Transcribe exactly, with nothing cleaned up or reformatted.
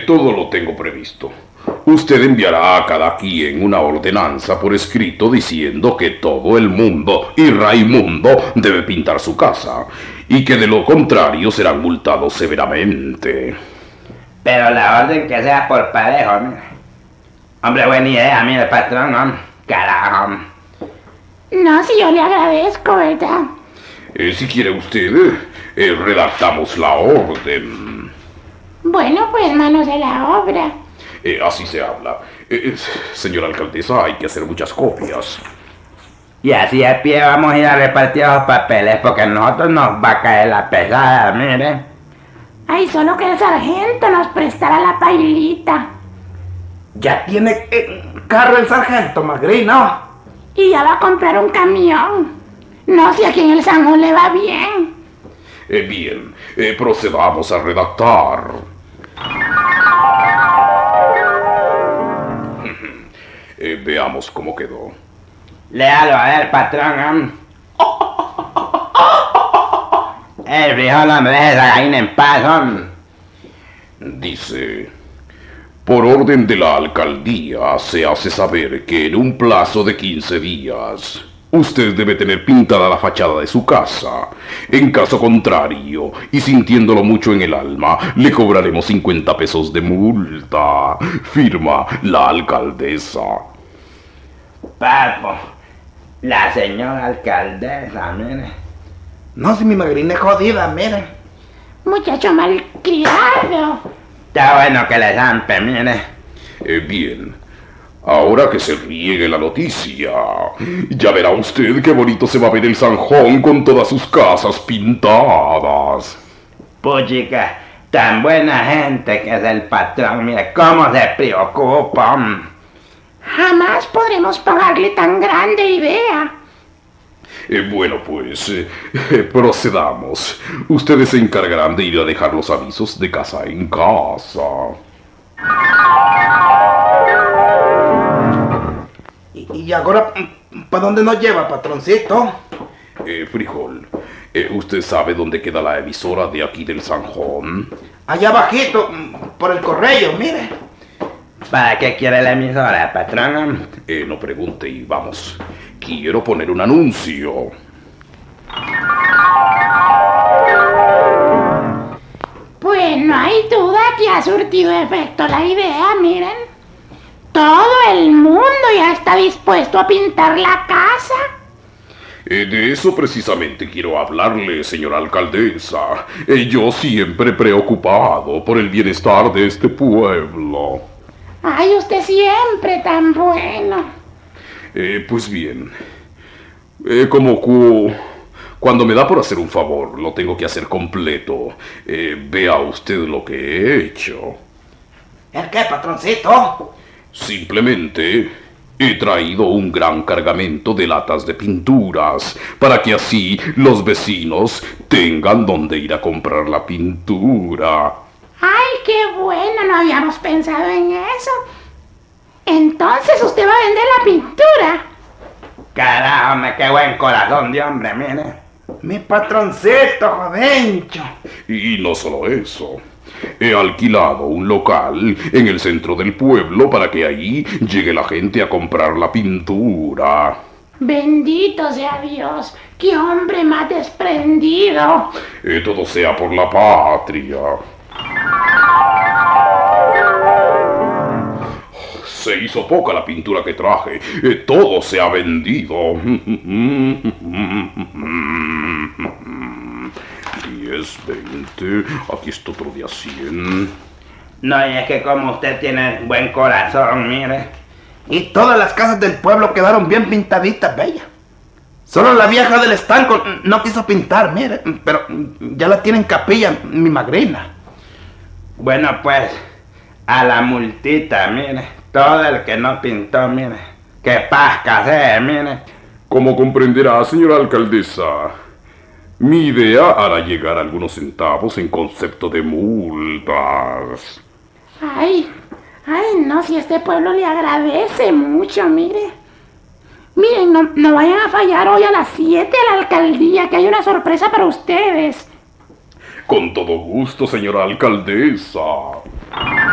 todo lo tengo previsto. Usted enviará a cada quien una ordenanza por escrito diciendo que todo el mundo y Raimundo debe pintar su casa y que de lo contrario serán multados severamente. Pero la orden que sea por parejo, mire. Hombre, buena idea, mire, patrón, ¿no? Carajo. No, si yo le agradezco, ¿verdad? Eh, si quiere usted, eh, redactamos la orden. Bueno, pues manos a la obra. Eh, así se habla. Eh, señora alcaldesa, hay que hacer muchas copias. Y así a pie vamos a ir a repartir los papeles porque a nosotros nos va a caer la pesada, mire. Ay, solo que el sargento nos prestara la pailita. Ya tiene eh, carro el sargento, Magri, ¿no? Y ya va a comprar un camión. No, si aquí en el Sanjón le va bien. Eh, bien, eh, procedamos a redactar. Eh, veamos cómo quedó. Léalo a ver, patrón. El frijol, hombre, deja esa gallina en paz, hombre. Dice: por orden de la alcaldía se hace saber que en un plazo de quince días usted debe tener pintada la fachada de su casa. En caso contrario, y sintiéndolo mucho en el alma, le cobraremos cincuenta pesos de multa. Firma la alcaldesa. Papo, la señora alcaldesa, mire. No, si mi Magrina es jodida, mire. Muchacho malcriado. Está bueno que le zampe, mire. Eh, bien, ahora que se riegue la noticia, ya verá usted qué bonito se va a ver el Sanjón con todas sus casas pintadas. Puchica, tan buena gente que es el patrón, mire cómo se preocupa. Jamás podremos pagarle tan grande idea. Eh, bueno, pues, eh, eh, procedamos. Ustedes se encargarán de ir a dejar los avisos de casa en casa. Y, y ahora, ¿para dónde nos lleva, patroncito? Eh, frijol, eh, ¿usted sabe dónde queda la emisora de aquí del Sanjón? Allá abajito, por el correo, mire. ¿Para qué quiere la emisora, patrón? Eh, no pregunte y vamos. Quiero poner un anuncio. Pues no hay duda que ha surtido efecto la idea, miren. Todo el mundo ya está dispuesto a pintar la casa. Eh, de eso precisamente quiero hablarle, señora alcaldesa. Eh, yo siempre preocupado por el bienestar de este pueblo. Ay, usted siempre tan bueno. Eh, pues bien, eh, como cu cuando me da por hacer un favor, lo tengo que hacer completo. Eh, vea usted lo que he hecho. ¿El qué, patroncito? Simplemente he traído un gran cargamento de latas de pinturas para que así los vecinos tengan donde ir a comprar la pintura. Ay, qué bueno, no habíamos pensado en eso. Entonces usted va a vender la pintura. Carajo, me qué buen corazón de hombre, mire. Mi patroncito, jovencho. Y no solo eso. He alquilado un local en el centro del pueblo para que ahí llegue la gente a comprar la pintura. Bendito sea Dios, qué hombre más desprendido. Eh, todo sea por la patria. Se hizo poca la pintura que traje. Eh, todo se ha vendido. diez, veinte. Aquí está otro de a cien. No, y es que como usted tiene buen corazón, mire. Y todas las casas del pueblo quedaron bien pintaditas, bella. Solo la vieja del estanco no quiso pintar, mire. Pero ya la tiene en capilla, mi Magrina. Bueno, pues, a la multita, mire. Todo el que no pintó, mire. Que pasca sea, mire. Como comprenderá, señora alcaldesa, mi idea hará llegar algunos centavos en concepto de multas. Ay, ay, no, si este pueblo le agradece mucho, mire. Miren, no, no vayan a fallar hoy a las siete a la alcaldía, que hay una sorpresa para ustedes. Con todo gusto, señora alcaldesa.